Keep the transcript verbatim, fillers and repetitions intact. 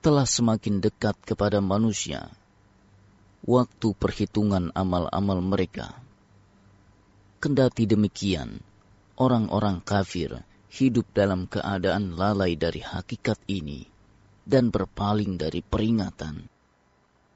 telah semakin dekat kepada manusia. Waktu perhitungan amal-amal mereka. Kendati demikian, orang-orang kafir hidup dalam keadaan lalai dari hakikat ini dan berpaling dari peringatan.